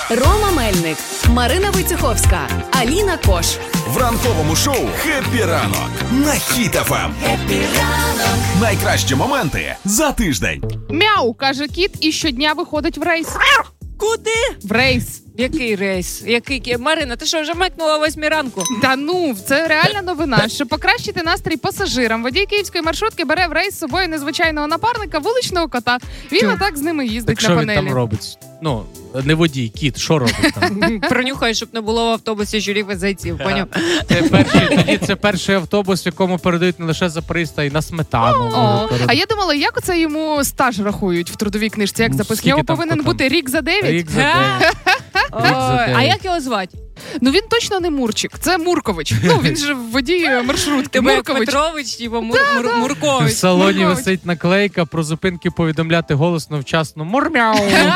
Рома Мельник, Марина Войцеховська, Аліна Кош. В ранковому шоу «Хеппі ранок» на Хіт ФМ. «Хеппі ранок». Найкращі моменти за тиждень. Мяу, каже кіт, і щодня виходить в рейс. Куди? В рейс. Який рейс? Марина, ти що, вже микнула о 8 ранку? Та ну, це реальна новина. Щоб покращити настрій пасажирам, водій київської маршрутки бере в рейс з собою незвичайного напарника, вуличного кота. Він отак з ними їздить так на панелі. панелі. Так що він там робить? Ну, не водій, кіт, що робить там? Пронюхай, щоб не було в автобусі журів і зайців, поняв? Це перший автобус, в якому передають не лише за проїзд, а й на сметану. А я думала, як оце йому стаж рахують в трудовій книжці, як запис? Його повинен бути рік за 9? Рік за 9. А як його звати? Ну він точно не Мурчик, це Муркович. Ну він же водій маршрутки. Тебе як Муркович. Петрович, типу Муркович. В салоні Муркович. висить наклейка про зупинки повідомляти голосно вчасно. Мурмяу!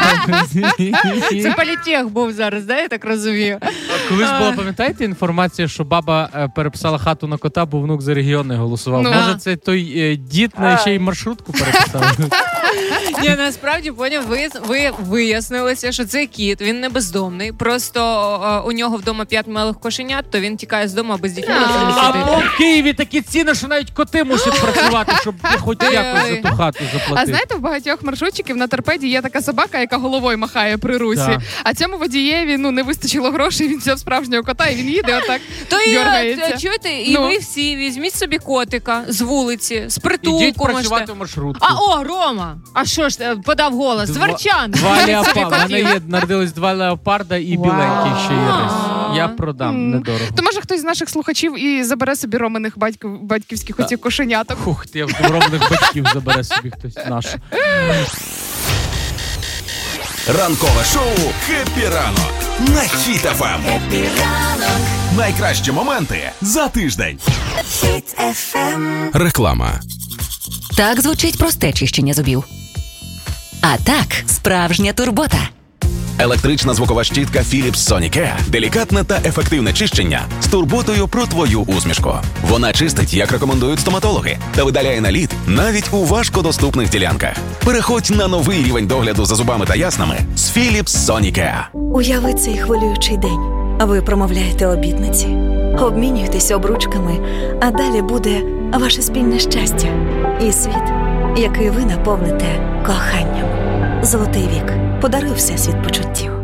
Це політех був зараз, да, я так розумію? Колись була, пам'ятаєте, інформація, що баба переписала хату на кота, бо внук за регіонний голосував. Ну. Може, це той дід на ще й маршрутку переписав? Ні, насправді, поняв, ви вияснилося, що цей кіт, він не бездомний. Просто у нього вдома 5 малих кошенят, то він тікає з дому, без дітей. Або в Києві такі ціни, що навіть коти мусять працювати, щоб хоч якось за ту хату заплатити. А знаєте, в багатьох маршрутчиків на торпеді є така собака, яка головою махає при русі. Да. А цьому водієві не вистачило грошей, він взяв справжнього кота, і він їде отак, То дергається. чуєте, і ви всі візьміть собі котика з вулиці, з притулку. Ідіть можете. працювати в маршрутку. Рома! А що ж, подав голос? Зверчан! Два леопарда. У мене народились 2 леопарда і біленький ще є рись. Я продам недорого. То може хтось з наших слухачів і забере собі Романих батьківських оцих кошеняток. Хух, я в романих батьків забере собі хтось наш. Ранкове шоу «Хеппі ранок» на Хіт ФМ. «Хеппі ранок». Найкращі моменти за тиждень. Хіт ФМ. Реклама. Так звучить просте чищення зубів. А так, справжня турбота. Електрична звукова щітка Philips Sonicare. Делікатне та ефективне чищення з турботою про твою усмішку. Вона чистить, як рекомендують стоматологи, та видаляє наліт навіть у важкодоступних ділянках. Переходь на новий рівень догляду за зубами та яснами з Philips Sonicare. Уяви цей хвилюючий день. Ви промовляєте обітниці, обмінюєтесь обручками, а далі буде ваше спільне щастя і світ, який ви наповните коханням. Золотий вік. Подаруй Всесвіт почуттів.